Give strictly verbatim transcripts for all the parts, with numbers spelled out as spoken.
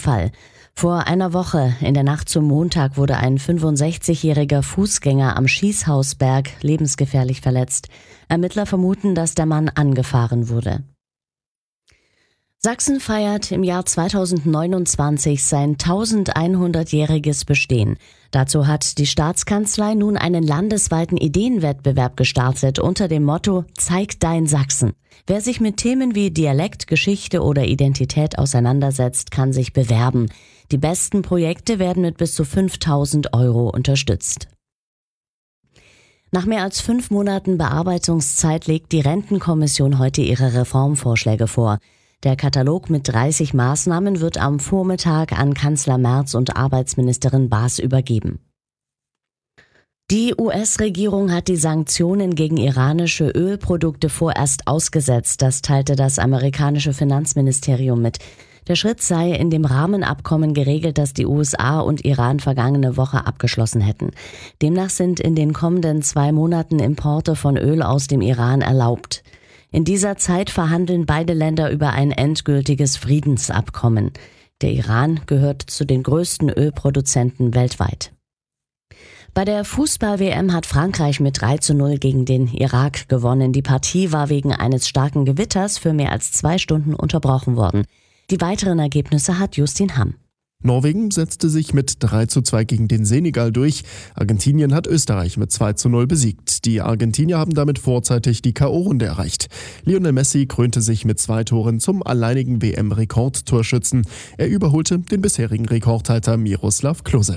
Fall. Vor einer Woche, in der Nacht zum Montag, wurde ein fünfundsechzigjähriger Fußgänger am Schießhausberg lebensgefährlich verletzt. Ermittler vermuten, dass der Mann angefahren wurde. Sachsen feiert im Jahr zweitausendneunundzwanzig sein elfhundertjähriges Bestehen. Dazu hat die Staatskanzlei nun einen landesweiten Ideenwettbewerb gestartet unter dem Motto »Zeig dein Sachsen«. Wer sich mit Themen wie Dialekt, Geschichte oder Identität auseinandersetzt, kann sich bewerben. Die besten Projekte werden mit bis zu fünftausend Euro unterstützt. Nach mehr als fünf Monaten Bearbeitungszeit legt die Rentenkommission heute ihre Reformvorschläge vor. Der Katalog mit dreißig Maßnahmen wird am Vormittag an Kanzler Merz und Arbeitsministerin Baas übergeben. Die U S-Regierung hat die Sanktionen gegen iranische Ölprodukte vorerst ausgesetzt, das teilte das amerikanische Finanzministerium mit. Der Schritt sei in dem Rahmenabkommen geregelt, das die U S A und Iran vergangene Woche abgeschlossen hätten. Demnach sind in den kommenden zwei Monaten Importe von Öl aus dem Iran erlaubt. In dieser Zeit verhandeln beide Länder über ein endgültiges Friedensabkommen. Der Iran gehört zu den größten Ölproduzenten weltweit. Bei der Fußball-W M hat Frankreich mit drei zu null gegen den Irak gewonnen. Die Partie war wegen eines starken Gewitters für mehr als zwei Stunden unterbrochen worden. Die weiteren Ergebnisse hat Justin Hamm. Norwegen setzte sich mit drei zu zwei gegen den Senegal durch. Argentinien hat Österreich mit zwei zu null besiegt. Die Argentinier haben damit vorzeitig die K O-Runde erreicht. Lionel Messi krönte sich mit zwei Toren zum alleinigen W M-Rekordtorschützen. Er überholte den bisherigen Rekordhalter Miroslav Klose.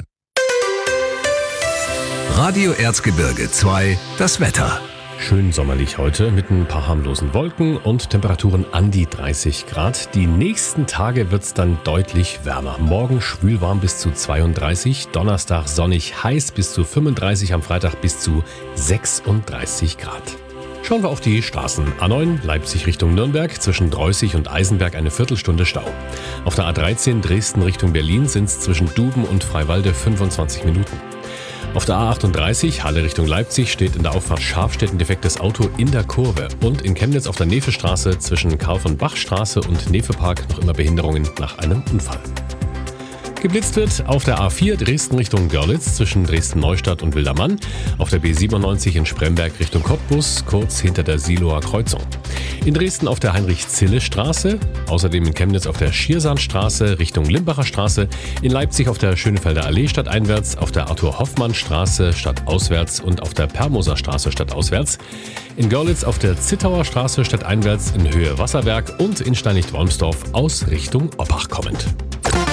Radio Erzgebirge zwei, das Wetter. Schön sommerlich heute mit ein paar harmlosen Wolken und Temperaturen an die dreißig Grad. Die nächsten Tage wird's dann deutlich wärmer. Morgen schwülwarm bis zu zweiunddreißig, Donnerstag sonnig heiß bis zu fünfunddreißig, am Freitag bis zu sechsunddreißig Grad. Schauen wir auf die Straßen. A neun Leipzig Richtung Nürnberg, zwischen Dreußig und Eisenberg eine Viertelstunde Stau. Auf der A dreizehn Dresden Richtung Berlin sind's zwischen Duben und Freiwalde fünfundzwanzig Minuten. Auf der A achtunddreißig, Halle Richtung Leipzig, steht in der Auffahrt Scharfstedt ein defektes Auto in der Kurve. Und in Chemnitz auf der Nefestraße zwischen Karl-von-Bach-Straße und Nefepark noch immer Behinderungen nach einem Unfall. Geblitzt wird auf der A vier Dresden Richtung Görlitz zwischen Dresden-Neustadt und Wildermann, auf der B siebenundneunzig in Spremberg Richtung Cottbus, kurz hinter der Siloer Kreuzung. In Dresden auf der Heinrich-Zille-Straße, außerdem in Chemnitz auf der Schiersahnstraße Richtung Limbacher Straße, in Leipzig auf der Schönefelder Allee stadteinwärts, auf der Arthur-Hoffmann-Straße stadtauswärts und auf der Permoser Straße stadtauswärts, in Görlitz auf der Zittauer Straße stadteinwärts in Höhe Wasserwerk und in Steinlicht-Wolmsdorf aus Richtung Oppach kommend.